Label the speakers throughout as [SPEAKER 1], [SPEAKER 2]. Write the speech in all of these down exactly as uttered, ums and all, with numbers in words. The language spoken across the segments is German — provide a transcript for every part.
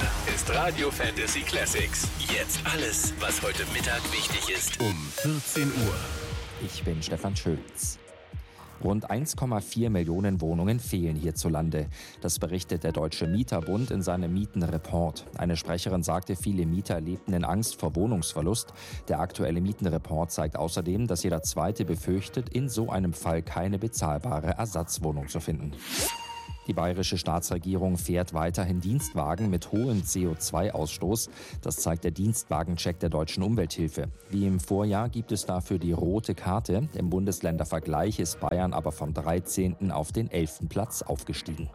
[SPEAKER 1] ist Radio Fantasy Classics. Jetzt alles, was heute Mittag wichtig ist, um vierzehn Uhr.
[SPEAKER 2] Ich bin Stefan Schulz. Rund eins Komma vier Millionen Wohnungen fehlen hierzulande. Das berichtet der Deutsche Mieterbund in seinem Mietenreport. Eine Sprecherin sagte, viele Mieter lebten in Angst vor Wohnungsverlust. Der aktuelle Mietenreport zeigt außerdem, dass jeder Zweite befürchtet, in so einem Fall keine bezahlbare Ersatzwohnung zu finden. Die bayerische Staatsregierung fährt weiterhin Dienstwagen mit hohem C O zwei Ausstoß. Das zeigt der Dienstwagencheck der Deutschen Umwelthilfe. Wie im Vorjahr gibt es dafür die rote Karte. Im Bundesländervergleich ist Bayern aber vom dreizehnten auf den elften Platz aufgestiegen.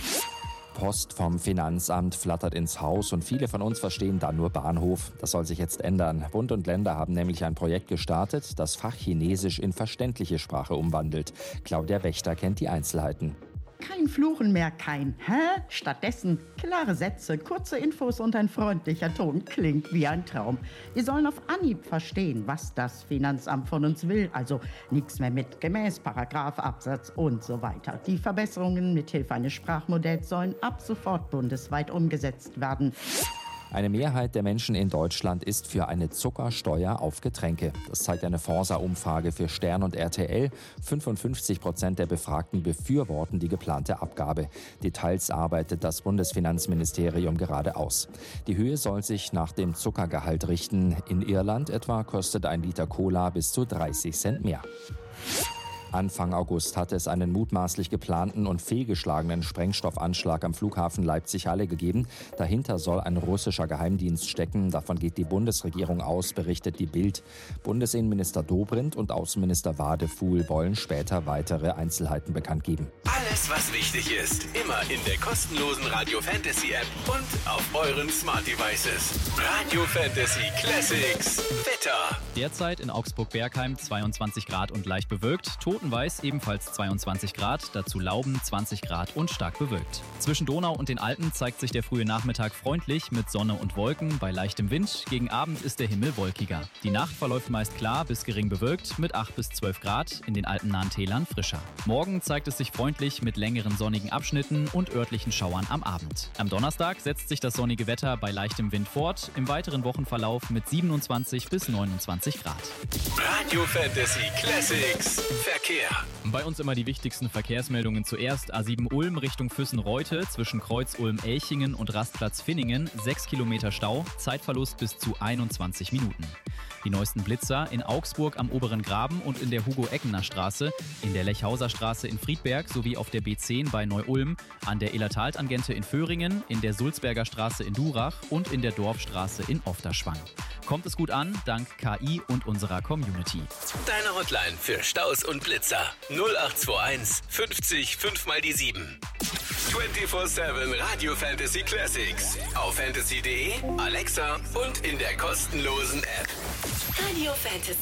[SPEAKER 2] Post vom Finanzamt flattert ins Haus und viele von uns verstehen dann nur Bahnhof. Das soll sich jetzt ändern. Bund und Länder haben nämlich ein Projekt gestartet, das Fachchinesisch in verständliche Sprache umwandelt. Claudia Wächter kennt die Einzelheiten.
[SPEAKER 3] Kein Fluchen mehr, kein Hä? Stattdessen klare Sätze, kurze Infos und ein freundlicher Ton. Klingt wie ein Traum. Wir sollen auf Anhieb verstehen, was das Finanzamt von uns will. Also nichts mehr mit gemäß, Paragraph, Absatz und so weiter. Die Verbesserungen mithilfe eines Sprachmodells sollen ab sofort bundesweit umgesetzt werden.
[SPEAKER 2] Eine Mehrheit der Menschen in Deutschland ist für eine Zuckersteuer auf Getränke. Das zeigt eine Forsa-Umfrage für Stern und R T L. fünfundfünfzig Prozent der Befragten befürworten die geplante Abgabe. Details arbeitet das Bundesfinanzministerium gerade aus. Die Höhe soll sich nach dem Zuckergehalt richten. In Irland etwa kostet ein Liter Cola bis zu dreißig Cent mehr. Anfang August hatte es einen mutmaßlich geplanten und fehlgeschlagenen Sprengstoffanschlag am Flughafen Leipzig-Halle gegeben. Dahinter soll ein russischer Geheimdienst stecken. Davon geht die Bundesregierung aus, berichtet die Bild. Bundesinnenminister Dobrindt und Außenminister Wadefuhl wollen später weitere Einzelheiten bekannt geben.
[SPEAKER 1] Alles, was wichtig ist, immer in der kostenlosen Radio Fantasy App und auf euren Smart Devices. Radio Fantasy Classics. Wetter.
[SPEAKER 4] Derzeit in Augsburg-Bergheim zweiundzwanzig Grad und leicht bewölkt. Totenweiß ebenfalls zweiundzwanzig Grad, dazu Lauben zwanzig Grad und stark bewölkt. Zwischen Donau und den Alpen zeigt sich der frühe Nachmittag freundlich mit Sonne und Wolken bei leichtem Wind. Gegen Abend ist der Himmel wolkiger. Die Nacht verläuft meist klar bis gering bewölkt mit acht bis zwölf Grad, in den alpennahen Tälern frischer. Morgen zeigt es sich freundlich mit längeren sonnigen Abschnitten und örtlichen Schauern am Abend. Am Donnerstag setzt sich das sonnige Wetter bei leichtem Wind fort, im weiteren Wochenverlauf mit siebenundzwanzig bis neunundzwanzig Grad.
[SPEAKER 1] Radio Fantasy Classics. Verkehr.
[SPEAKER 4] Bei uns immer die wichtigsten Verkehrsmeldungen zuerst. A sieben Ulm Richtung Füssen-Reute zwischen Kreuz Ulm-Elchingen und Rastplatz Finningen. sechs Kilometer Stau, Zeitverlust bis zu einundzwanzig Minuten. Die neuesten Blitzer in Augsburg am Oberen Graben und in der Hugo-Eckener-Straße, in der Lechhauser Straße in Friedberg sowie auf der B zehn bei Neu-Ulm, an der Illertal-Tangente in Föhringen, in der Sulzberger Straße in Durach und in der Dorfstraße in Ofterschwang. Kommt es gut an, dank K I und unserer Community.
[SPEAKER 1] Deine Hotline für Staus und Blitzer. null acht zwei eins fünfzig fünf mal die sieben. vierundzwanzig sieben Radio Fantasy Classics. Auf fantasy punkt de, Alexa und in der kostenlosen App.
[SPEAKER 5] Radio Fantasy.